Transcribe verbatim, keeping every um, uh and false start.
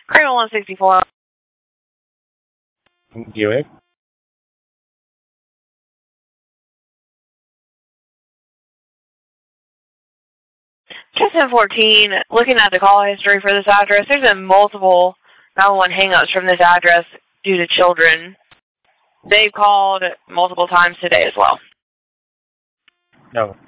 Cradle one sixty-four. Buick. Just ten fourteen, looking at the call history for this address, there's been multiple nine one one hang-ups from this address due to children. They've called multiple times today as well. No.